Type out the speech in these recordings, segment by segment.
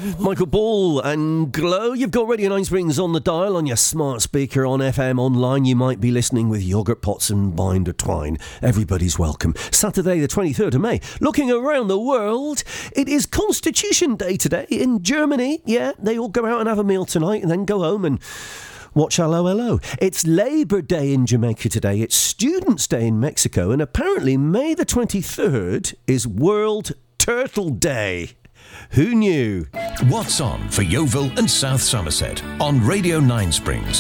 Michael Ball and Glow. You've got Radio 9 Springs on the dial, on your smart speaker, on FM, online. You might be listening with yoghurt pots and binder twine. Everybody's welcome. Saturday the 23rd of May. Looking around the world, it is Constitution Day today in Germany. Yeah, they all go out and have a meal tonight and then go home and watch Hello Hello. It's Labour Day in Jamaica today. It's Students' Day in Mexico. And apparently May the 23rd is World Turtle Day. Who knew? What's on for Yeovil and South Somerset on Radio 9 Springs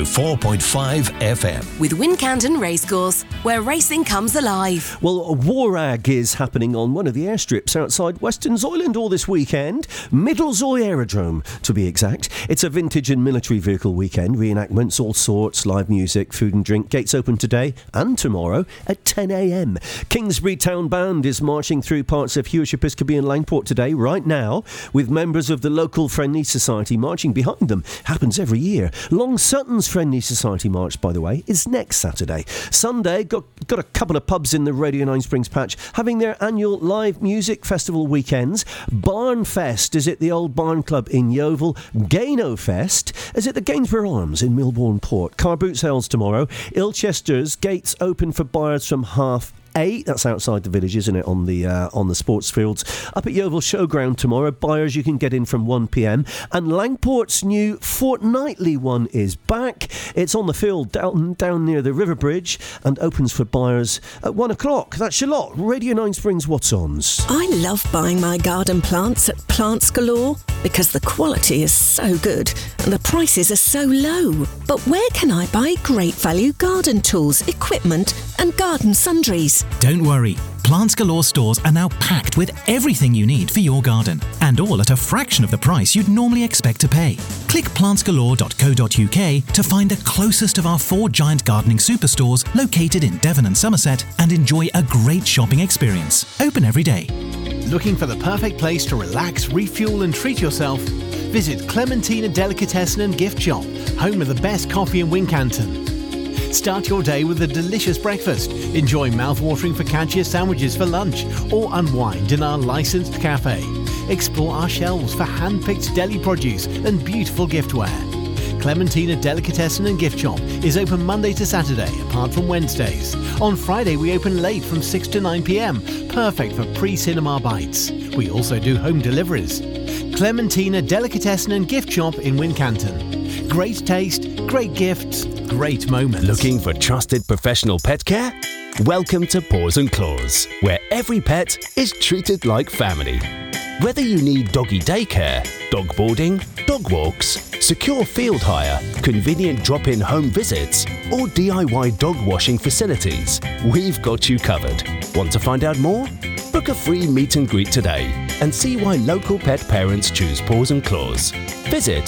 104.5 FM. With Wincanton Racecourse, where racing comes alive. Well, Warag is happening on one of the airstrips outside Western Zoyland all this weekend. Middlezoy Aerodrome, to be exact. It's a vintage and military vehicle weekend. Reenactments, all sorts, live music, food and drink. Gates open today and tomorrow at 10 a.m. Kingsbury Town Band is marching through parts of Hewish, Episcopi and Langport today, right now, with members of the local Friendly Society marching behind them. Happens every year. Long Sutton's Friendly Society March, by the way, is next Saturday. Sunday, got a couple of pubs in the Radio 9 Springs patch having their annual live music festival weekends. Barnfest is at the Old Barn Club in Yeovil. Gaino Fest is at the Gainsborough Arms in Milbourne Port. Car boot sales tomorrow. Ilchester's gates open for buyers from 8:30. That's outside the village, isn't it, on the sports fields. Up at Yeovil Showground tomorrow, buyers you can get in from 1 p.m. And Langport's new fortnightly one is back. It's on the field down near the River Bridge and opens for buyers at 1 o'clock. That's your lot. Radio 9 Springs What's Ons. I love buying my garden plants at Plants Galore because the quality is so good and the prices are so low. But where can I buy great value garden tools, equipment and garden sundries? Don't worry, Plants Galore stores are now packed with everything you need for your garden, and all at a fraction of the price you'd normally expect to pay. Click plantsgalore.co.uk to find the closest of our 4 giant gardening superstores located in Devon and Somerset and enjoy a great shopping experience. Open every day. Looking for the perfect place to relax, refuel and treat yourself? Visit Clementina Delicatessen and Gift Shop, home of the best coffee in Wincanton. Start your day with a delicious breakfast. Enjoy mouth-watering focaccia sandwiches for lunch or unwind in our licensed cafe. Explore our shelves for hand-picked deli produce and beautiful giftware. Clementina Delicatessen and Gift Shop is open Monday to Saturday, apart from Wednesdays. On Friday, we open late from 6 to 9 p.m, perfect for pre-cinema bites. We also do home deliveries. Clementina Delicatessen and Gift Shop in Wincanton. Great taste, great gifts, great moments. Looking for trusted professional pet care? Welcome to Paws and Claws, where every pet is treated like family. Whether you need doggy daycare, dog boarding, dog walks, secure field hire, convenient drop-in home visits, or DIY dog washing facilities, we've got you covered. Want to find out more? Book a free meet and greet today and see why local pet parents choose Paws and Claws. Visit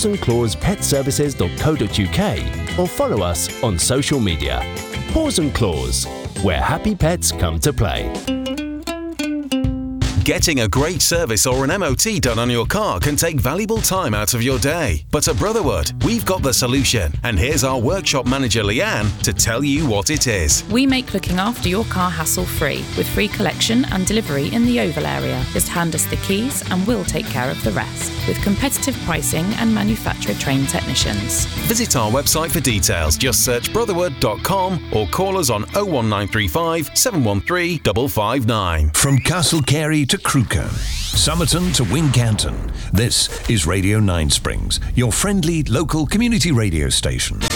pawsandclawspetservices.co.uk or follow us on social media. Paws and Claws, where happy pets come to play. Getting a great service or an MOT done on your car can take valuable time out of your day. But at Brotherwood, we've got the solution. And here's our workshop manager, Leanne, to tell you what it is. We make looking after your car hassle-free, with free collection and delivery in the Yeovil area. Just hand us the keys and we'll take care of the rest, with competitive pricing and manufacturer-trained technicians. Visit our website for details. Just search brotherwood.com or call us on 01935 713 559. From Castle Carey to Cruco, Somerton to Wincanton, this is Radio 9 Springs, your friendly local community radio station.